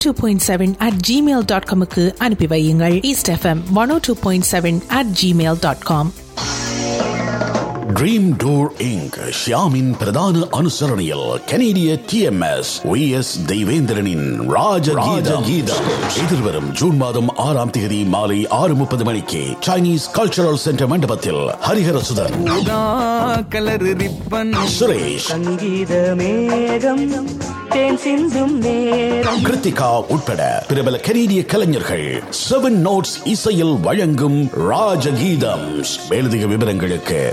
102.7 @gmail.com அனுப்பி வையுங்கள். East FM 102.7 @gmail.com. Dream tour ink ஷியாமின் பிரதான அனுசரணையில் கனேடிய TMS VS தெய்வேந்திரனின் ராஜகீதம் எதிர்வரும் ஜூன் மாதம் 6ஆம் தேதி மாலை 6:30 மணிக்கு சைனீஸ் கல்ச்சரல் சென்டர் மண்டபத்தில் ஹரிஹரசுதன், சுரேஷ், கிருத்திகா உட்பட பிரபல கனேடிய கலைஞர்கள் 7 நோட்ஸ் இசையில் வழங்கும் ராஜகீதம். மேலதிக விவரங்களுக்கு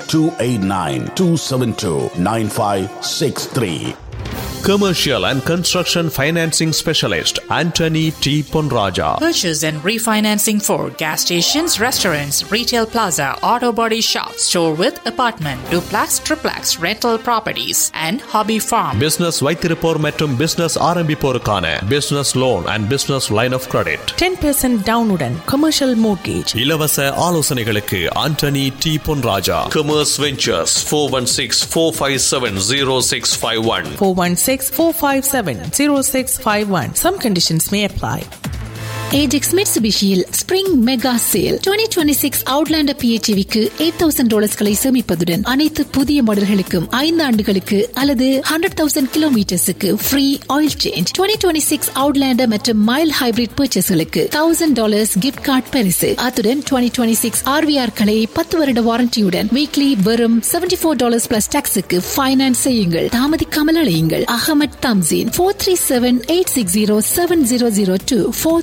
289-272-9563. Commercial and Construction Financing Specialist Anthony T. Ponraja. Purchase and refinancing for gas stations, restaurants, retail plaza, auto body shop, store with apartment, duplex, triplex, rental properties and hobby farm. Business வைத்திருப்போர் மற்றும் business ஆரம்பிப்போருக்கான business loan and business line of credit. 10% டவுனுடன் commercial mortgage. இலவச ஆலோசனைகளுக்கு Anthony T. Ponraja. Commerce Ventures 416-457-0651. 416-457-0651. Some conditions may apply. Ajax Mitsubishiயில் Spring Mega Sale 2026 Outlander PHEVக்கு $8,000 சேமிப்பதுடன் அனைத்து புதிய மாடல்களுக்கும் 5 ஆண்டுகளுக்கு அல்லது 100,000 கிலோமீட்டர்ஸுக்கு free oil change. 2026 Outlander மற்றும் mile hybrid பர்ச்சேஸ்களுக்கு $1,000 gift card பரிசு. அத்துடன் 2026 RVR களை 10 வருட வாரண்டியுடன் வீக்லி வெறும் $74 பிளஸ் டாக்ஸுக்கு ஃபைனான்ஸ் செய்யுங்கள். தாமதிக்காமல் அழையுங்கள். அகமட் தம்சீன் 437-860-7002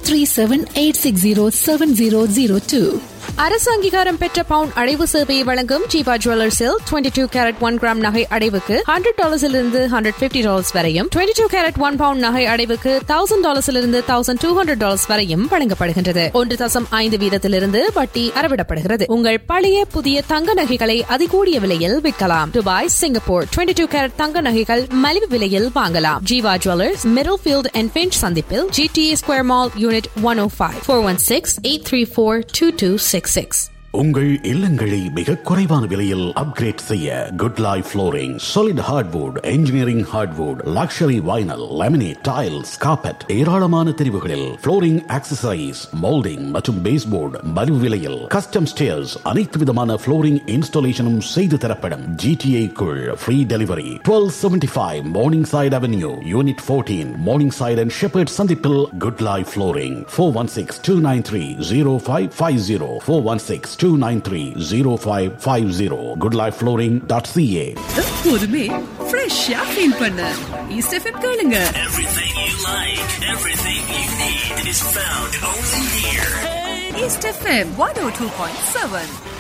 437-860-7002. அரசு அங்கீகாரம் பெற்ற பவுன் அடைவு சேவையை வழங்கும் ஜீவா ஜுவல்லர்ஸில் 22 கேரட் 1 கிராம் நகை அடைவுக்கு $100 $150 வரையும், 22 கேரட் 1 பவுண்ட் நகை அடைவுக்கு $1,000 $1,200 வரையும் வழங்கப்படுகின்றது. 1.5 வீதத்திலிருந்து வட்டி அறவிடப்படுகிறது. உங்கள் பழைய புதிய தங்க நகைகளை அதிகூடிய விலையில் விற்கலாம். துபாய், சிங்கப்பூர் 22 கேரட் தங்க நகைகள் மலிவு விலையில் வாங்கலாம். Jeeva jewellers, middle field and pinch சந்திப்பில் GTA ஸ்கொயர் மால் யூனிட் 105. 416-834-2266. உங்கள் இல்லங்களை மிக குறைவான விலையில் அப்கிரேட் செய்ய good life flooring, solid hardwood, engineering hardwood, luxury vinyl, laminate, tiles, carpet, ஏராளமான தெரிவுகளில் ஃப்ளோரிங் ஆக்சசரிஸ், மோல்டிங் மற்றும் பேஸ்போர்டு மலிவு விலையில், கஸ்டம் ஸ்டேர்ஸ், அனைத்து விதமான ஃப்ளோரிங் இன்ஸ்டாலேஷனும் செய்து தரப்படும். GTA குள் free delivery. 1275 morning side avenue, unit 14, morning side and shepherd சந்திப்பில் குட் லைஃப் ஃப்ளோரிங். 416-293-0550 416-293-0550 goodlifeflooring.ca. எப்போதுமே ஃப்ரெஷ்ஷா ஃபீல் பண்ண ஈஸ்ட் எஃப்எம் கேளுங்க. Everything you like, everything you need is found only here. East FM 102.7.